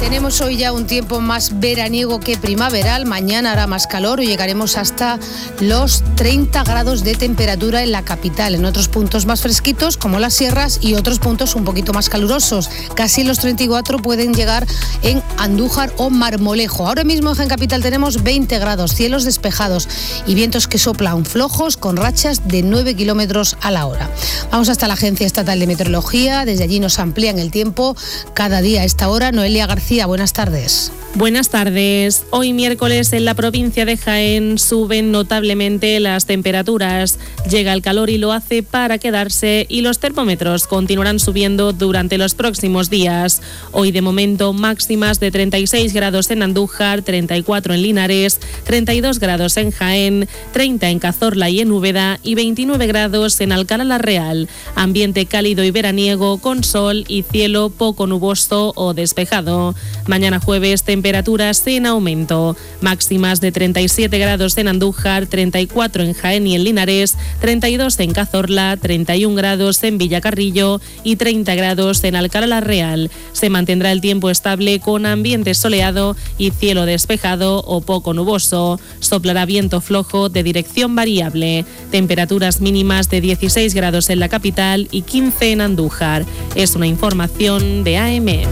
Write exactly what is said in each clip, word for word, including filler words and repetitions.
Tenemos hoy ya un tiempo más veraniego que primaveral. Mañana hará más calor y llegaremos hasta los treinta grados de temperatura en la capital. En otros puntos más fresquitos, como las sierras, y otros puntos un poquito más calurosos. Casi los treinta y cuatro pueden llegar en Andújar o Marmolejo. Ahora mismo en Jaén Capital tenemos veinte grados, cielos despejados y vientos que soplan flojos con rachas de nueve kilómetros a la hora. Vamos hasta la Agencia Estatal de Meteorología. Desde allí nos amplían el tiempo cada día a esta hora. Noelia García, buenas tardes. Buenas tardes. Hoy miércoles en la provincia de Jaén suben notablemente las temperaturas. Llega el calor y lo hace para quedarse y los termómetros continuarán subiendo durante los próximos días. Hoy de momento máximas de treinta y seis grados en Andújar, treinta y cuatro en Linares, treinta y dos grados en Jaén, treinta en Cazorla y en Úbeda y veintinueve grados en Alcalá la Real. Ambiente cálido y veraniego con sol y cielo poco nuboso o despejado. Mañana jueves temperaturas en aumento, máximas de treinta y siete grados en Andújar, treinta y cuatro en Jaén y en Linares, treinta y dos en Cazorla, treinta y un grados en Villacarrillo y treinta grados en Alcalá la Real. Se mantendrá el tiempo estable con ambiente soleado y cielo despejado o poco nuboso. Soplará viento flojo de dirección variable. Temperaturas mínimas de dieciséis grados en la capital y quince en Andújar. Es una información de A M.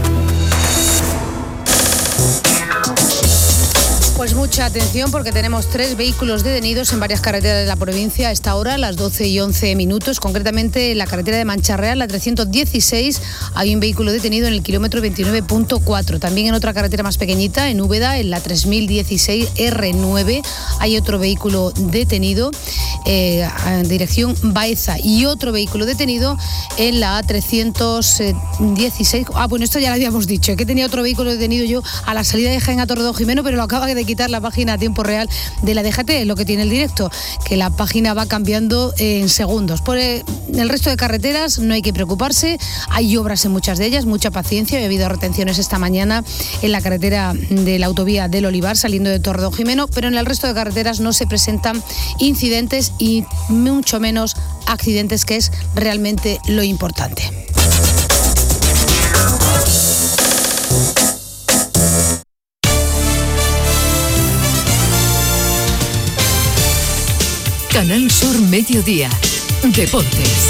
Pues mucha atención porque tenemos tres vehículos detenidos en varias carreteras de la provincia a esta hora, a las doce y once minutos. Concretamente en la carretera de Mancha Real, la trescientos dieciséis, hay un vehículo detenido en el kilómetro veintinueve punto cuatro. También en otra carretera más pequeñita, en Úbeda, en la tres mil dieciséis erre nueve, hay otro vehículo detenido eh, en dirección Baeza y otro vehículo detenido en la trescientos dieciséis. Ah, bueno, esto ya lo habíamos dicho, que tenía otro vehículo detenido yo a la salida de Jaén a Torredonjimeno, pero lo acaba de quitar la página a tiempo real de la D G T, lo que tiene el directo, que la página va cambiando en segundos. Por el resto de carreteras no hay que preocuparse, hay obras en muchas de ellas, mucha paciencia. Ha habido retenciones esta mañana en la carretera de la autovía del Olivar saliendo de Torredonjimeno, pero en el resto de carreteras no se presentan incidentes y mucho menos accidentes, que es realmente lo importante. Canal Sur Mediodía. Deportes.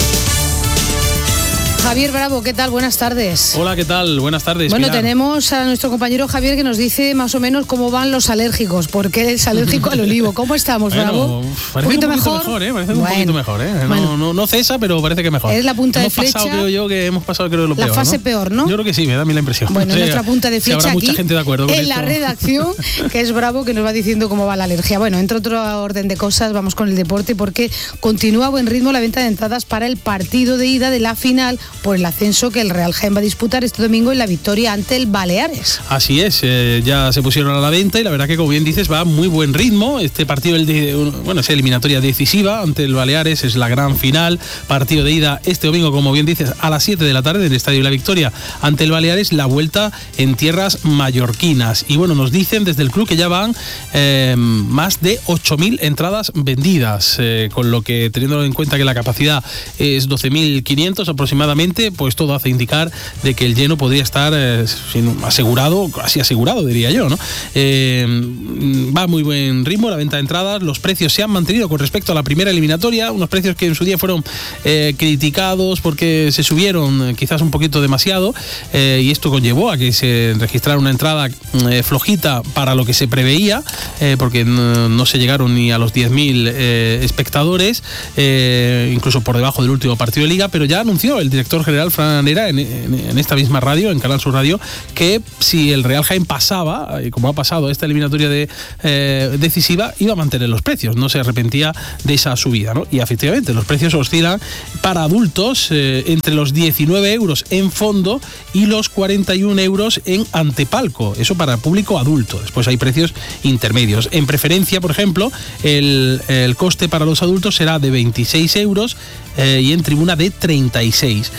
Javier Bravo, ¿qué tal? Buenas tardes. Hola, ¿qué tal? Buenas tardes. Bueno, Pilar. Tenemos a nuestro compañero Javier que nos dice más o menos cómo van los alérgicos, porque es alérgico al olivo. ¿Cómo estamos, bueno, Bravo? Parece ¿Un poquito, poquito un poquito mejor? mejor, ¿eh? Parece bueno, un poquito mejor, ¿eh? No, bueno. no, no cesa, pero parece que mejor. Es la punta hemos de flecha. Pasado, creo yo, que hemos pasado, creo, lo la peor, fase ¿no? peor, ¿no? Yo creo que sí, me da a mí la impresión. Bueno, o sea, nuestra punta de flecha habrá aquí, mucha gente de acuerdo con en esto. la redacción, que es Bravo, que nos va diciendo cómo va la alergia. Bueno, entre otro orden de cosas, vamos con el deporte, porque continúa a buen ritmo la venta de entradas para el partido de ida de la final por el ascenso que el Real Jaén va a disputar este domingo en la victoria ante el Baleares. Así es, eh, ya se pusieron a la venta y la verdad que, como bien dices, va a muy buen ritmo. Este partido, el de, bueno, es eliminatoria decisiva ante el Baleares, es la gran final. Partido de ida este domingo, como bien dices, a las siete de la tarde en el Estadio de la Victoria ante el Baleares, la vuelta en tierras mallorquinas. Y bueno, nos dicen desde el club que ya van eh, más de ocho mil entradas vendidas, eh, con lo que, teniendo en cuenta que la capacidad es doce mil quinientos aproximadamente, pues todo hace indicar de que el lleno podría estar eh, asegurado, casi asegurado diría yo, ¿no? Eh, va a muy buen ritmo la venta de entradas, los precios se han mantenido con respecto a la primera eliminatoria, unos precios que en su día fueron eh, criticados porque se subieron eh, quizás un poquito demasiado, eh, y esto conllevó a que se registrara una entrada eh, flojita para lo que se preveía, eh, porque no, no se llegaron ni a los diez mil eh, espectadores, eh, incluso por debajo del último partido de liga, pero ya anunció el director general Fran Nera en, en, en esta misma radio, en Canal Sur Radio, que si el Real Jaén pasaba, como ha pasado esta eliminatoria de, eh, decisiva, iba a mantener los precios, no se arrepentía de esa subida, ¿no? Y efectivamente los precios oscilan para adultos eh, entre los diecinueve euros en fondo y los cuarenta y un euros en antepalco, eso para el público adulto. Después hay precios intermedios. En preferencia, por ejemplo, el, el coste para los adultos será de veintiséis euros eh, y en tribuna de treinta y seis.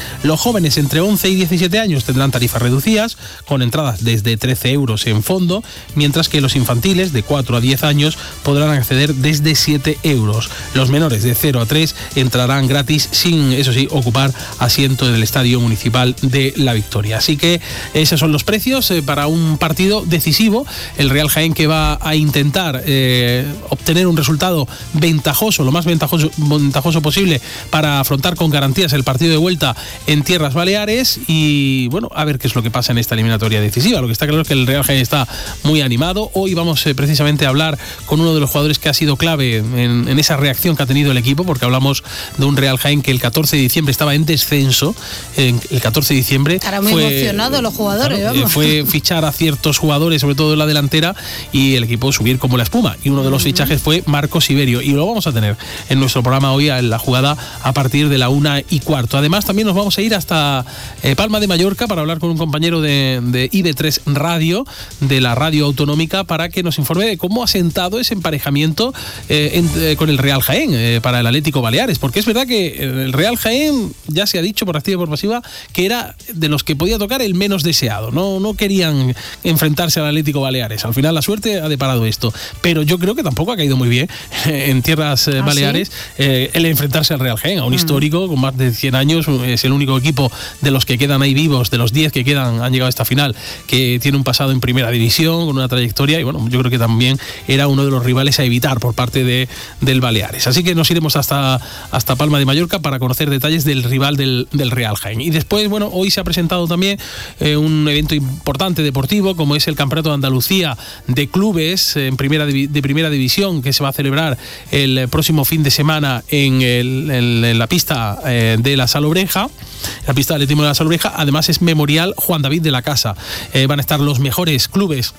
Los jóvenes entre once y diecisiete años tendrán tarifas reducidas, con entradas desde trece euros en fondo, mientras que los infantiles de cuatro a diez años podrán acceder desde siete euros. Los menores de cero a tres entrarán gratis sin, eso sí, ocupar asiento en el Estadio Municipal de La Victoria. Así que esos son los precios eh, para un partido decisivo. El Real Jaén, que va a intentar eh, obtener un resultado ventajoso, lo más ventajoso, ventajoso posible, para afrontar con garantías el partido de vuelta en Tierras Baleares. Y bueno, a ver qué es lo que pasa en esta eliminatoria decisiva. Lo que está claro es que el Real Jaén está muy animado. Hoy vamos eh, precisamente a hablar con uno de los jugadores que ha sido clave en, en esa reacción que ha tenido el equipo, porque hablamos de un Real Jaén que el catorce de diciembre estaba en descenso. En el catorce de diciembre estará muy fue, emocionados los jugadores, claro, vamos. Fue fichar a ciertos jugadores, sobre todo en la delantera, y el equipo subir como la espuma. Y uno de los uh-huh. fichajes fue Marcos Iberio, y lo vamos a tener en nuestro programa hoy en la jugada a partir de la una y cuarto. Además, también nos vamos a ir hasta eh, Palma de Mallorca para hablar con un compañero de, de I B tres Radio, de la radio autonómica, para que nos informe de cómo ha sentado ese emparejamiento eh, en, eh, con el Real Jaén eh, para el Atlético Baleares, porque es verdad que el Real Jaén ya se ha dicho por activa y por pasiva que era de los que podía tocar el menos deseado. No, no querían enfrentarse al Atlético Baleares. Al final la suerte ha deparado esto, pero yo creo que tampoco ha caído muy bien en Tierras eh, ¿Ah, Baleares sí? eh, el enfrentarse al Real Jaén, a un uh-huh. histórico con más de cien años. Es el único equipo de los que quedan ahí vivos, de los diez que quedan, han llegado a esta final, que tiene un pasado en primera división, con una trayectoria, y bueno, yo creo que también era uno de los rivales a evitar por parte de, del Baleares. Así que nos iremos hasta, hasta Palma de Mallorca para conocer detalles del rival del, del Real Jaén. Y después, bueno, hoy se ha presentado también eh, un evento importante deportivo, como es el Campeonato de Andalucía de Clubes en primera de primera división, que se va a celebrar el próximo fin de semana en, el, en, en la pista eh, de la Salobreja, la pista de atletismo de la Salobreja. Además es Memorial Juan David de la Casa. Eh, van a estar los mejores clubes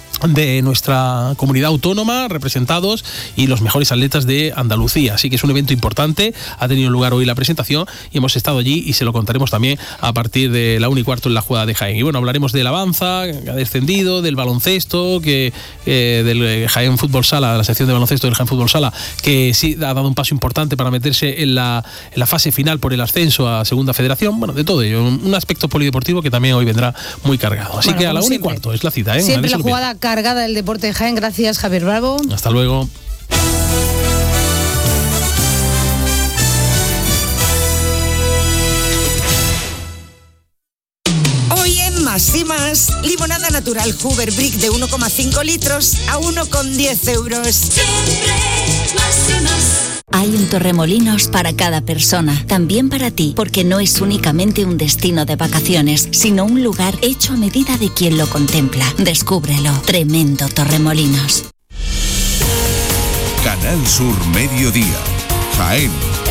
de nuestra comunidad autónoma representados y los mejores atletas de Andalucía, así que es un evento importante. Ha tenido lugar hoy la presentación y hemos estado allí y se lo contaremos también a partir de la una y cuarto en la jugada de Jaén. Y bueno, hablaremos del Avanza, que ha descendido, del baloncesto, que eh, del Jaén Fútbol Sala, de la sección de baloncesto del Jaén Fútbol Sala, que sí ha dado un paso importante para meterse en la, en la fase final por el ascenso a Segunda Federación. Bueno, de todo ello, un aspecto polideportivo que también hoy vendrá muy cargado. Así bueno, que a la una y cuarto es la cita, ¿eh? Siempre la jugada cargada del deporte de Jaén. Gracias, Javier Bravo. Hasta luego. Hoy en Más y Más, limonada natural Huber Brick de uno coma cinco litros a uno coma diez euros. Siempre más y más. Hay un Torremolinos para cada persona, también para ti, porque no es únicamente un destino de vacaciones, sino un lugar hecho a medida de quien lo contempla. Descúbrelo. Tremendo Torremolinos. Canal Sur Mediodía. Jaén.